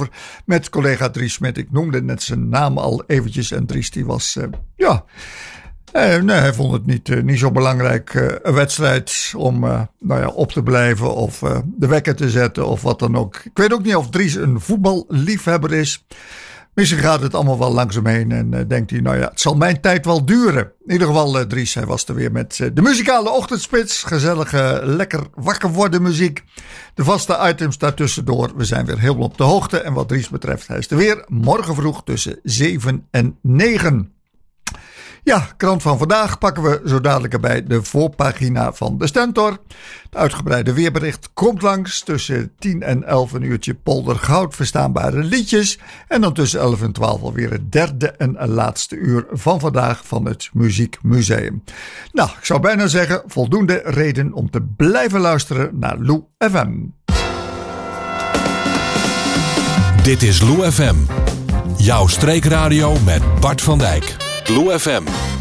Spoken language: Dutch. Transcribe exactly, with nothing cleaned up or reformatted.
over met collega Dries Smit. Ik noemde net zijn naam al eventjes en Dries die was, uh, ja... Uh, nee, hij vond het niet, uh, niet zo belangrijk, uh, een wedstrijd om uh, nou ja, op te blijven of uh, de wekker te zetten of wat dan ook. Ik weet ook niet of Dries een voetballiefhebber is. Misschien gaat het allemaal wel langs hem heen en uh, denkt hij, nou ja, het zal mijn tijd wel duren. In ieder geval, uh, Dries, hij was er weer met uh, de muzikale ochtendspits. Gezellige, lekker wakker worden muziek. De vaste items daartussendoor. We zijn weer helemaal op de hoogte. En wat Dries betreft, hij is er weer morgen vroeg tussen zeven en negen. Ja, krant van vandaag pakken we zo dadelijk erbij de voorpagina van de Stentor. Het uitgebreide weerbericht komt langs. Tussen tien en elf een uurtje Poldergoud, verstaanbare liedjes. En dan tussen elf en twaalf alweer het derde en laatste uur van vandaag van het Muziekmuseum. Nou, ik zou bijna zeggen, voldoende reden om te blijven luisteren naar Lou F M. Dit is Lou F M. Jouw streekradio met Bart van Dijk. Lou F M.